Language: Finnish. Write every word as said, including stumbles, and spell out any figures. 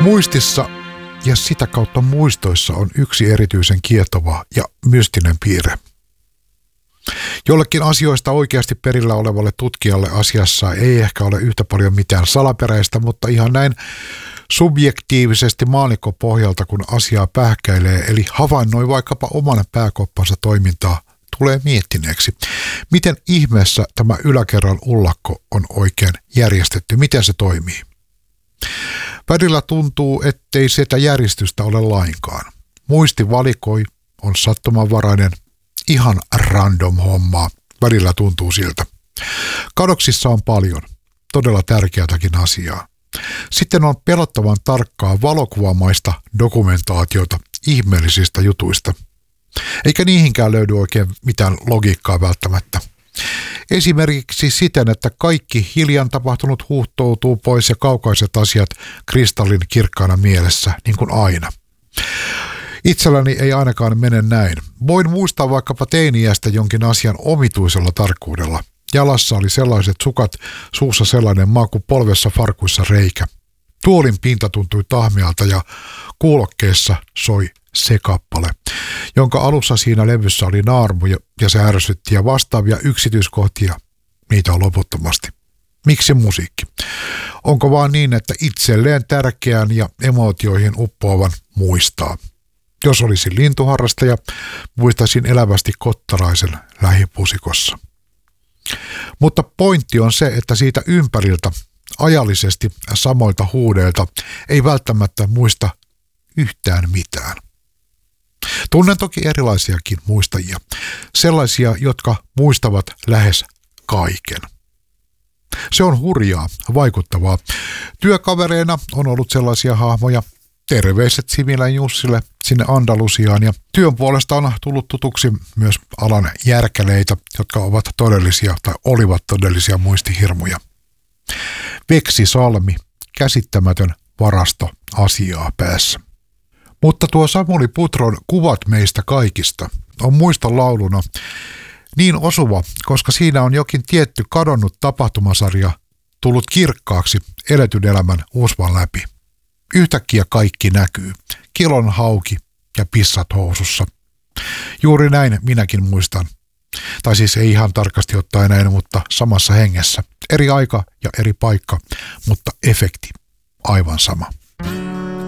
Muistissa ja sitä kautta muistoissa on yksi erityisen kiehtova ja mystinen piirre. Jollekin asioista oikeasti perillä olevalle tutkijalle asiassa ei ehkä ole yhtä paljon mitään salaperäistä, mutta ihan näin subjektiivisesti maallikkopohjalta, kun asiaa pähkäilee, eli havainnoi vaikkapa oman pääkoppansa toimintaa, tulee miettineeksi. Miten ihmeessä tämä yläkerran ullakko on oikein järjestetty? Miten se toimii? Välillä tuntuu, ettei sitä järjestystä ole lainkaan. Muisti valikoi, on sattumanvarainen, ihan random hommaa. Välillä tuntuu siltä. Kadoksissa on paljon, todella tärkeätäkin asiaa. Sitten on pelottavan tarkkaa valokuvamaista dokumentaatiota ihmeellisistä jutuista. Eikä niihinkään löydy oikein mitään logiikkaa välttämättä. Esimerkiksi siten, että kaikki hiljan tapahtunut huuhtoutuu pois ja kaukaiset asiat kristallin kirkkaana mielessä, niin kuin aina. Itselläni ei ainakaan mene näin. Voin muistaa vaikkapa teini-iästä jonkin asian omituisella tarkkuudella. Jalassa oli sellaiset sukat, suussa sellainen maku, polvessa farkuissa reikä. Tuolin pinta tuntui tahmealta ja kuulokkeessa soi se kappale, jonka alussa siinä levyssä oli naarmu ja se ärsytti ja vastaavia yksityiskohtia, niitä on loputtomasti. Miksi musiikki? Onko vaan niin, että itselleen tärkeän ja emootioihin uppoavan muistaa? Jos olisin lintuharrastaja, muistaisin elävästi kottaraisen lähipusikossa. Mutta pointti on se, että siitä ympäriltä ajallisesti samoilta huudeilta ei välttämättä muista yhtään mitään. Tunnen toki erilaisiakin muistajia, sellaisia, jotka muistavat lähes kaiken. Se on hurjaa, vaikuttavaa. Työkavereina on ollut sellaisia hahmoja, terveiset Similän Jussille sinne Andalusiaan, ja työn puolesta on tullut tutuksi myös alan järkäleitä, jotka ovat todellisia tai olivat todellisia muistihirmuja. Veksi Salmi, käsittämätön varasto asiaa päässä. Mutta tuo Samuli Putron Kuvat meistä kaikista on muistolauluna niin osuva, koska siinä on jokin tietty kadonnut tapahtumasarja tullut kirkkaaksi eletyn elämän usvan läpi. Yhtäkkiä kaikki näkyy, kilon hauki ja pissat housussa. Juuri näin minäkin muistan. Tai siis ei ihan tarkasti ottaen näin, mutta samassa hengessä. Eri aika ja eri paikka, mutta efekti aivan sama.